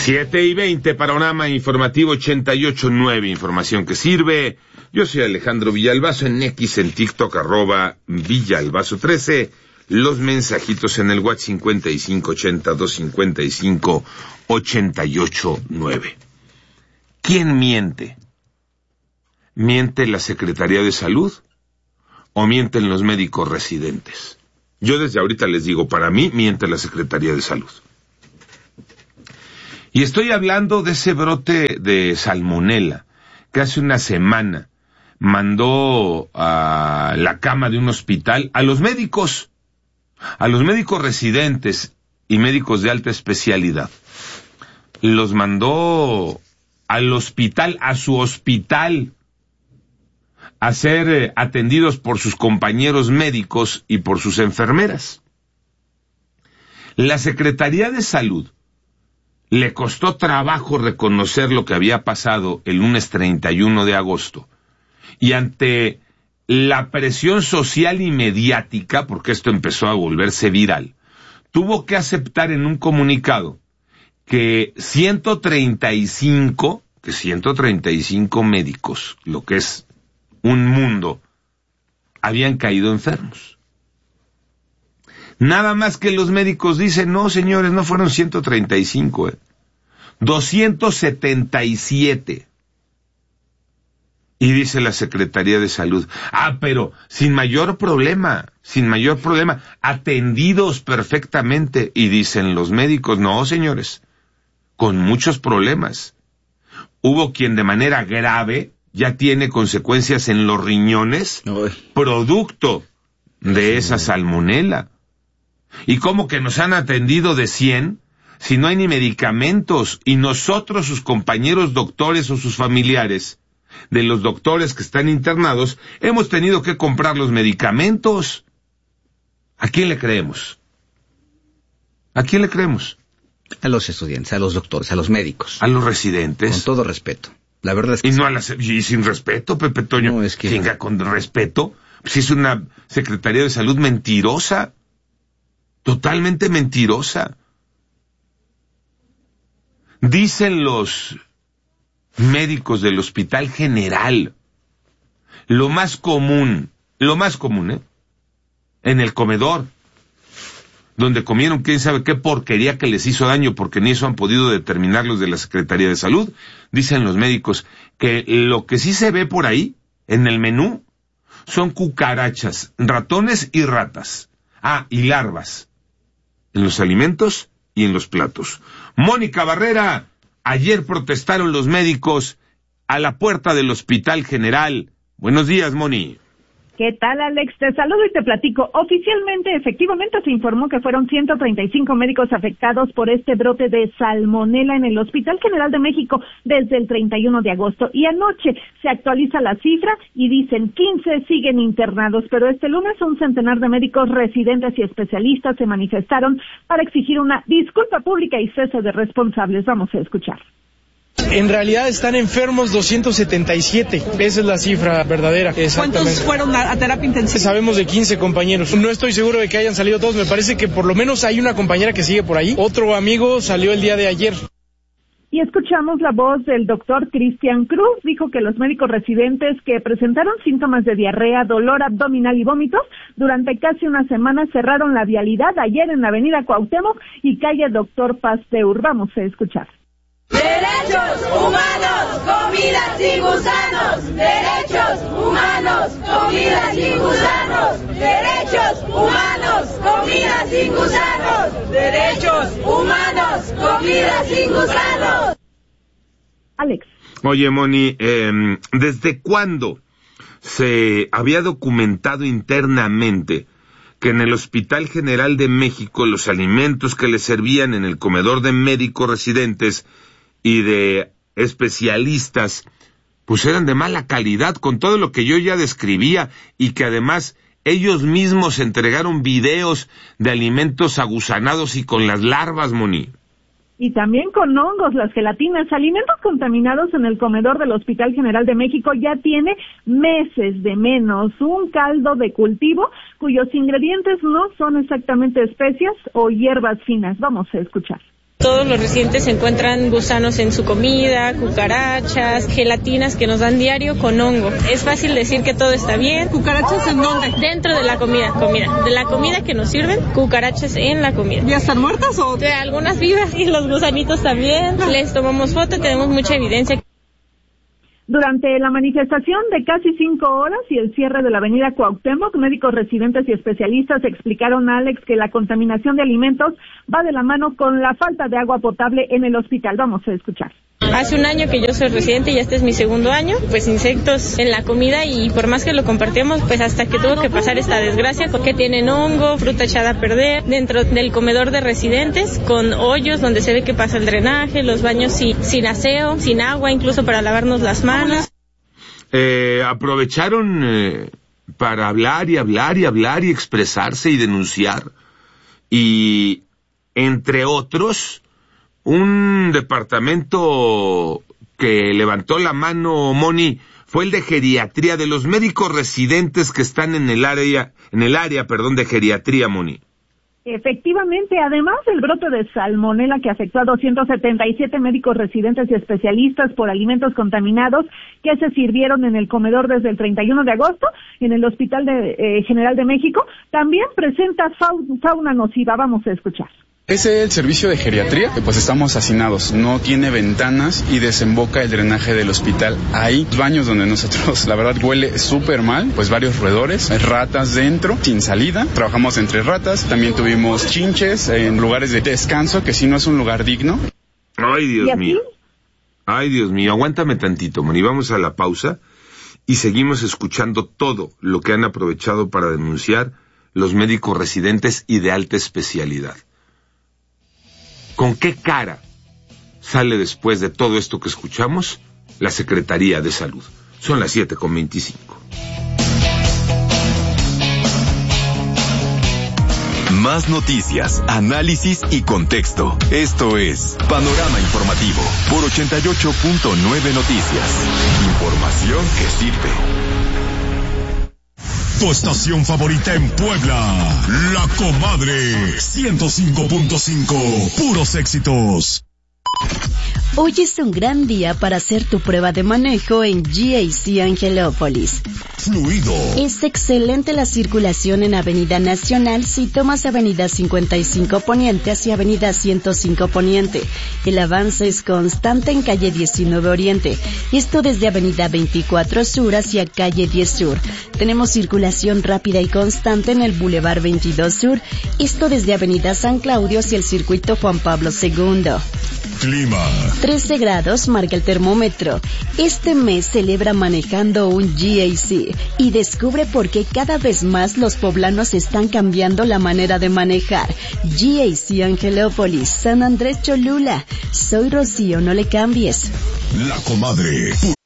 7:20, Panorama Informativo 88.9, información que sirve. Yo soy Alejandro Villalbazo, en X, en TikTok, @Villalbazo13. Los mensajitos en el WhatsApp 5580-255-889. ¿Quién miente? ¿Miente la Secretaría de Salud o mienten los médicos residentes? Yo desde ahorita les digo, para mí miente la Secretaría de Salud. Y estoy hablando de ese brote de salmonela que hace una semana mandó a la cama de un hospital a los médicos residentes y médicos de alta especialidad. Los mandó al hospital, a su hospital, a ser atendidos por sus compañeros médicos y por sus enfermeras. La Secretaría de Salud le costó trabajo reconocer lo que había pasado el lunes 31 de agosto. Y ante la presión social y mediática, porque esto empezó a volverse viral, tuvo que aceptar en un comunicado que 135 médicos, lo que es un mundo, habían caído enfermos. Nada más que los médicos dicen, no señores, no fueron 135, 277. Y dice la Secretaría de Salud, pero sin mayor problema, atendidos perfectamente. Y dicen los médicos, no señores, con muchos problemas. Hubo quien de manera grave ya tiene consecuencias en los riñones, producto de esa salmonela. ¿Y cómo que nos han atendido de 100 si no hay ni medicamentos? Y nosotros, sus compañeros doctores o sus familiares de los doctores que están internados, hemos tenido que comprar los medicamentos. ¿A quién le creemos? ¿A quién le creemos? A los estudiantes, a los doctores, a los médicos. A los residentes. Con todo respeto. La verdad es que... Y sin respeto, Pepe Toño. No, es que... Venga, con respeto. Si es una Secretaría de Salud mentirosa. Totalmente mentirosa. Dicen los médicos del Hospital General, lo más común, en el comedor, donde comieron quién sabe qué porquería que les hizo daño, porque ni eso han podido determinar los de la Secretaría de Salud, dicen los médicos que lo que sí se ve por ahí, en el menú, son cucarachas, ratones y ratas. Y larvas. En los alimentos y en los platos. Mónica Barrera, ayer protestaron los médicos a la puerta del Hospital General. Buenos días, Moni. ¿Qué tal, Alex? Te saludo y te platico. Oficialmente, efectivamente, se informó que fueron 135 médicos afectados por este brote de salmonela en el Hospital General de México desde el 31 de agosto. Y anoche se actualiza la cifra y dicen 15 siguen internados, pero este lunes un centenar de médicos residentes y especialistas se manifestaron para exigir una disculpa pública y cese de responsables. Vamos a escuchar. En realidad están enfermos 277, esa es la cifra verdadera. ¿Cuántos fueron a terapia intensiva? Sabemos de 15 compañeros, no estoy seguro de que hayan salido todos, me parece que por lo menos hay una compañera que sigue por ahí, otro amigo salió el día de ayer. Y escuchamos la voz del doctor Cristian Cruz, dijo que los médicos residentes que presentaron síntomas de diarrea, dolor abdominal y vómitos, durante casi una semana cerraron la vialidad ayer en la avenida Cuauhtémoc y calle Doctor Pasteur. Vamos a escuchar. Derechos humanos, comida sin gusanos. Derechos humanos, comida sin gusanos. Derechos humanos, comida sin gusanos. Derechos humanos, comida sin gusanos. Alex. Oye, Moni, ¿desde cuándo se había documentado internamente que en el Hospital General de México los alimentos que le servían en el comedor de médicos residentes y de especialistas, pues eran de mala calidad, con todo lo que yo ya describía, y que además ellos mismos entregaron videos de alimentos agusanados y con las larvas, Moni? Y también con hongos, las gelatinas, alimentos contaminados en el comedor del Hospital General de México ya tiene meses de menos. Un caldo de cultivo cuyos ingredientes no son exactamente especias o hierbas finas. Vamos a escuchar. Todos los residentes encuentran gusanos en su comida, cucarachas, gelatinas que nos dan diario con hongo. Es fácil decir que todo está bien. ¿Cucarachas en dónde? Dentro de la comida. De la comida que nos sirven, cucarachas en la comida. ¿Ya están muertas o...? De algunas vivas y los gusanitos también. Les tomamos foto, tenemos mucha evidencia. Durante la manifestación de casi 5 horas y el cierre de la avenida Cuauhtémoc, médicos residentes y especialistas explicaron a Alex que la contaminación de alimentos va de la mano con la falta de agua potable en el hospital. Vamos a escuchar. Hace un año que yo soy residente y este es mi segundo año, pues insectos en la comida y por más que lo compartíamos, pues hasta que tuvo que pasar esta desgracia, porque tienen hongo, fruta echada a perder, dentro del comedor de residentes, con hoyos donde se ve que pasa el drenaje, los baños sin aseo, sin agua, incluso para lavarnos las manos. Aprovecharon para hablar y expresarse y denunciar. Y, entre otros, un departamento que levantó la mano, Moni, fue el de geriatría, de los médicos residentes que están en el área de geriatría, Moni. Efectivamente, además del brote de salmonela que afectó a 277 médicos residentes y especialistas por alimentos contaminados que se sirvieron en el comedor desde el 31 de agosto en el Hospital General de México, también presenta fauna nociva. Vamos a escuchar. Ese es el servicio de geriatría, que pues estamos hacinados, no tiene ventanas y desemboca el drenaje del hospital. Hay baños donde nosotros, la verdad, huele súper mal, pues varios roedores, ratas dentro, sin salida, trabajamos entre ratas, también tuvimos chinches en lugares de descanso, que sí no es un lugar digno. Ay, Dios mío, aguántame tantito, Moni, vamos a la pausa y seguimos escuchando todo lo que han aprovechado para denunciar los médicos residentes y de alta especialidad. ¿Con qué cara sale después de todo esto que escuchamos la Secretaría de Salud? Son las 7:25. Más noticias, análisis y contexto. Esto es Panorama Informativo por 88.9 Noticias. Información que sirve. Tu estación favorita en Puebla, La Comadre 105.5, puros éxitos. Hoy es un gran día para hacer tu prueba de manejo en GAC Angelópolis. Fluido. Es excelente la circulación en Avenida Nacional si tomas Avenida 55 Poniente hacia Avenida 105 Poniente. El avance es constante en Calle 19 Oriente. Esto desde Avenida 24 Sur hacia Calle 10 Sur. Tenemos circulación rápida y constante en el Boulevard 22 Sur. Esto desde Avenida San Claudio hacia el Circuito Juan Pablo II. Clima. 13 grados marca el termómetro. Este mes celebra manejando un GAC y descubre por qué cada vez más los poblanos están cambiando la manera de manejar. GAC Angelópolis, San Andrés Cholula. Soy Rocío, no le cambies. La Comadre.